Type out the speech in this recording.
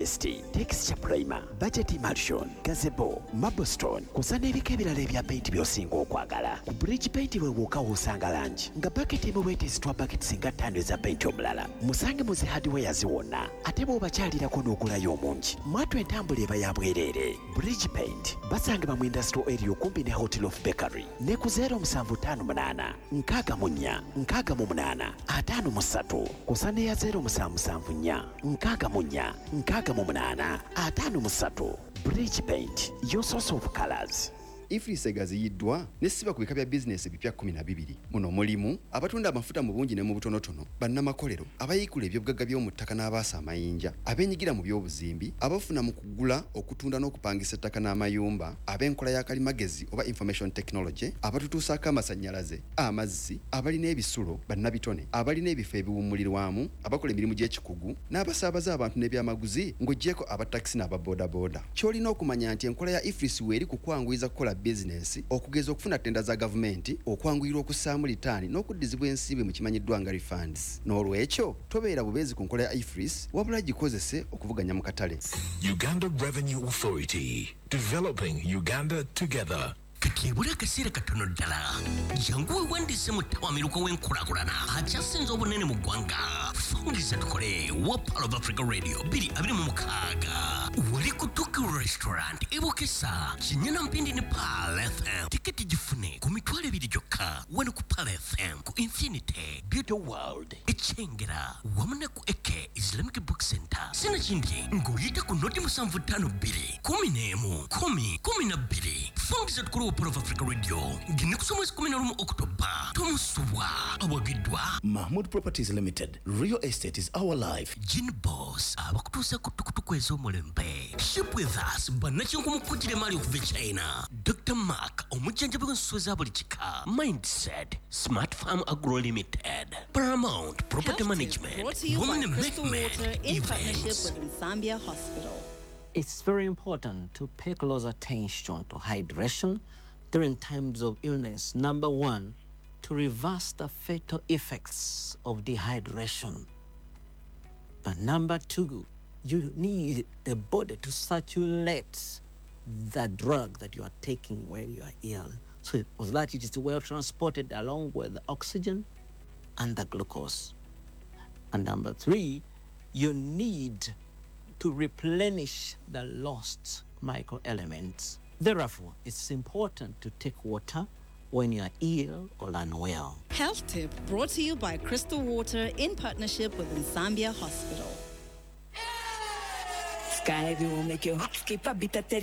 Majesty, Texture Primer, Budget Emulsion, Gazebo, Marblestone, kusa n'ebika ebirala ebya paint by'osinga okwagala. Ku Bridge Paint weewuuka w'osanga langi nga baketi emu weeteesitwa baketi singa 5 eza paint omulala. Musange mu zi hardware ziwona ate bw'obakyalirako n'ogulayo omungi. Mwatu entambula eba ya bwereere. Bridge Paint basangibwa mu Industrial Area okumpi ne Hotel of Bakery ne ku 0758 64 68 53 kusa ne ya 0774 64 68 53. Bridge Paint, your source of colors. Ifrise gaziyiddwa nesiba ku bika bya business bipya 12 muno mulimu abatunda amafuta mu bungi ne mu butonotono bannamakolero abayikula ebyobugagga by'omuttaka n'abaasa amayinja abenyigira mu by'obuzimbi abafuna mu kugula okutunda n'okupangisa ettaka n'amayumba ab'enkola ya kalimagezi oba information technology abatutuusaako amasannyalaze amazzi abalina ebisulo bannabitone abalina ebifo ebiwummulirwamu abakola emirimu gy'ekikugu n'abasaabaza abantu n'ebyamaguzi ng'oggyeko abatakisi n'ababoodabooda ky'olina okumanya nti enkola ya Ifris weeri kukwanguyiza kukola business okugeza okufuna tenda za gavumenti okwanguyirwa okussaamu litaani n'okuddizibwa ensimbi mu kimanyiddwa nga refunds n'olwekyo tobeera bubeezi ku nkola ya Ifris wabula gikozese okuvuganya mu katale. Uganda Revenue Authority, developing Uganda together. Katebula kasira katono ddala jangu wewandise mu ttawamiruka w'enkulaakulana akyasinze obunene mu ggwanga. Fungiza tukole wa Pearl of Africa Radio 226 wali ku Tuku Restaurant ebokesa kinyana mpindi ne Pearl FM. Tiketi gifune ku mitwalo 2 gyokka wano ku Pearl FM ku Infinity Beauty World Echengera wamune ku Eke Islamic Book Center. Sina kindi ng'oyita ku noti 752 11 12. Fungiza tukole Pearl of Africa Radio ngine kusoma 11 October tomusubwa abagidwa Mahmood Properties Limited. Real estate is our life. Gin Boss abakutuusa ku tukutuku ez'omulembe. Ship with us bannakinku mukujjira mali okuva China. Dr. Mark omujjanjabi w'ensuso za buli kika. Mindset Smart Farm Agro Limited. Paramount Property Management. Women in Movement in partnership Events. with Zambia Hospital. It's very important to pay close attention to hydration during times of illness. Number 1, to reverse the fatal effects of dehydration. But number 2, you need the body to circulate the drug that you are taking when you are ill. So that it is well transported along with the oxygen and the glucose. And number 3, you need to replenish the lost microelements. Therefore, it's important to take water when you are ill or unwell. Health tip brought to you by Crystal Water in partnership with Zambia Hospital. Sky will make your heart skip a bit.